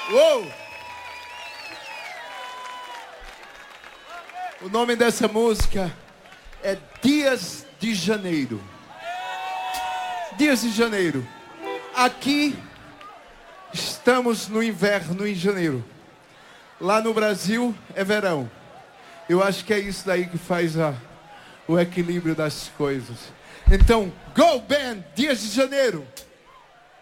Uou! O nome dessa música é Dias de Janeiro. Dias de Janeiro. Aqui estamos no inverno em janeiro. Lá no Brasil é verão. Eu acho que é isso daí que faz o equilíbrio das coisas. Então, go band, Dias de Janeiro.